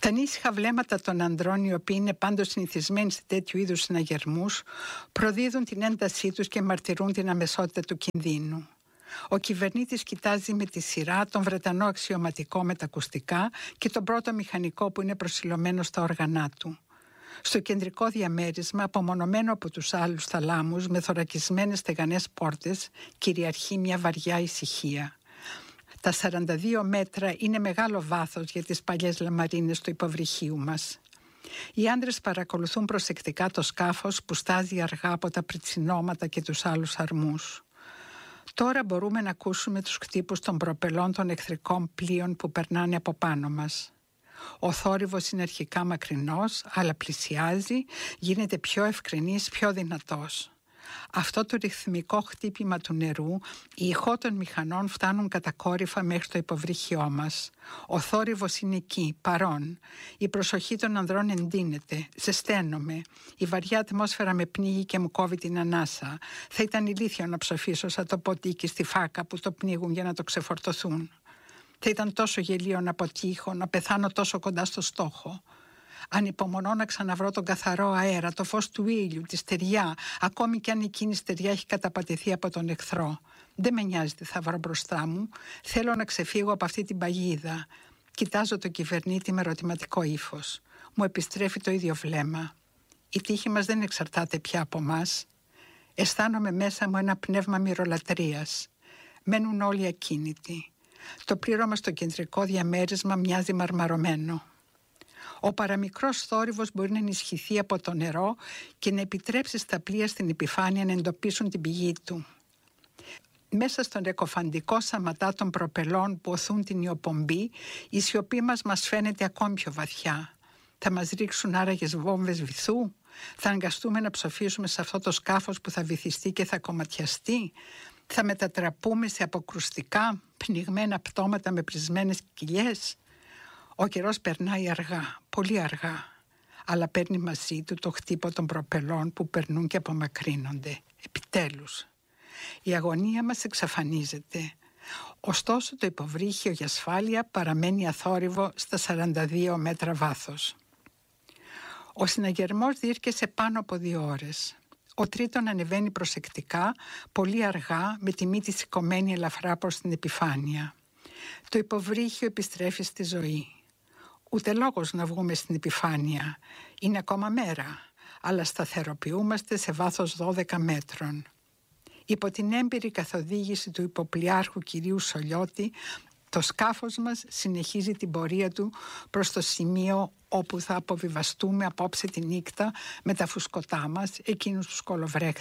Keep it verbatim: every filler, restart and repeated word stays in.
Τα ανήσυχα βλέμματα των ανδρών, οι οποίοι είναι πάντως συνηθισμένοι σε τέτοιου είδους συναγερμούς, προδίδουν την έντασή τους και μαρτυρούν την αμεσότητα του κινδύνου. Ο κυβερνήτης κοιτάζει με τη σειρά τον Βρετανό αξιωματικό με τα ακουστικά και τον πρώτο μηχανικό που είναι προσιλωμένο στα όργανά του. Στο κεντρικό διαμέρισμα, απομονωμένο από τους άλλους θαλάμους με θωρακισμένες στεγανές πόρτες, κυριαρχεί μια βαριά ησυχία. Τα σαράντα δύο μέτρα είναι μεγάλο βάθος για τις παλιές λαμαρίνες του υποβρυχίου μας. Οι άντρες παρακολουθούν προσεκτικά το σκάφος που στάζει αργά από τα πριτσινώματα και τους άλλους αρμούς. Τώρα μπορούμε να ακούσουμε τους χτύπους των προπελών των εχθρικών πλοίων που περνάνε από πάνω μας. Ο θόρυβος είναι αρχικά μακρινός, αλλά πλησιάζει, γίνεται πιο ευκρινής, πιο δυνατός. Αυτό το ρυθμικό χτύπημα του νερού, οι ηχό των μηχανών φτάνουν κατακόρυφα μέχρι το υποβρύχιό μας. Ο θόρυβος είναι εκεί, παρόν. Η προσοχή των ανδρών εντείνεται. Ζεσταίνομαι. Η βαριά ατμόσφαιρα με πνίγει και μου κόβει την ανάσα. Θα ήταν ηλίθιο να ψοφήσω σαν το ποτίκι στη φάκα που το πνίγουν για να το ξεφορτωθούν. Θα ήταν τόσο γελίο να αποτύχω, να πεθάνω τόσο κοντά στο στόχο. Ανυπομονώ να ξαναβρω τον καθαρό αέρα, το φως του ήλιου, τη στεριά, ακόμη κι αν εκείνη η στεριά έχει καταπατηθεί από τον εχθρό. Δεν με νοιάζει τι θα βρω μπροστά μου. Θέλω να ξεφύγω από αυτή την παγίδα. Κοιτάζω τον κυβερνήτη με ερωτηματικό ύφος. Μου επιστρέφει το ίδιο βλέμμα. Η τύχη μας δεν εξαρτάται πια από μας. Αισθάνομαι μέσα μου ένα πνεύμα μυρολατρείας. Μένουν όλοι ακίνητοι. Το πλήρωμα στο κεντρικό διαμέρισμα μοιάζει μαρμαρωμένο. Ο παραμικρός θόρυβος μπορεί να ενισχυθεί από το νερό και να επιτρέψει στα πλοία στην επιφάνεια να εντοπίσουν την πηγή του. Μέσα στον εκοφαντικό σαματά των προπελών που οθούν την ιοπομπή, η σιωπή μας μας φαίνεται ακόμη πιο βαθιά. Θα μας ρίξουν άραγες βόμβες βυθού? Θα αναγκαστούμε να ψοφήσουμε σε αυτό το σκάφος που θα βυθιστεί και θα κομματιαστεί? Θα μετατραπούμε σε αποκρουστικά, πνιγμένα πτώματα με πρισμένες κοιλιές? Ο καιρός περνάει αργά, πολύ αργά, αλλά παίρνει μαζί του το χτύπο των προπελών που περνούν και απομακρύνονται. Επιτέλους. Η αγωνία μας εξαφανίζεται. Ωστόσο το υποβρύχιο για ασφάλεια παραμένει αθόρυβο στα σαράντα δύο μέτρα βάθος. Ο συναγερμός διήρκεσε πάνω από δύο ώρες. Ο Τρίτον ανεβαίνει προσεκτικά, πολύ αργά, με τη μύτη σηκωμένη ελαφρά προς την επιφάνεια. Το υποβρύχιο επιστρέφει στη ζωή. Ούτε λόγος να βγούμε στην επιφάνεια. Είναι ακόμα μέρα, αλλά σταθεροποιούμαστε σε βάθος δώδεκα μέτρων. Υπό την έμπειρη καθοδήγηση του υποπλιάρχου κυρίου Σολιώτη, το σκάφος μας συνεχίζει την πορεία του προς το σημείο όπου θα αποβιβαστούμε απόψε τη νύχτα με τα φουσκωτά μας, εκείνους τους κολοβρέχτες